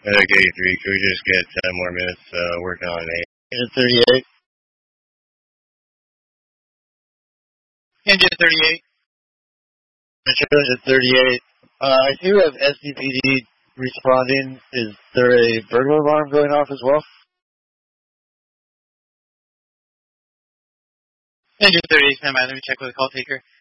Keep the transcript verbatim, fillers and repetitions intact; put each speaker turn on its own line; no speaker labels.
Okay, three. Could we just get ten more minutes uh, working on eight?
Engine thirty-eight.
Engine thirty-eight.
Engine thirty-eight. Uh, I do have S D P D responding. Is there a burglar alarm going off as well?
Engine thirty-eight, stand by. Let me check with the call taker.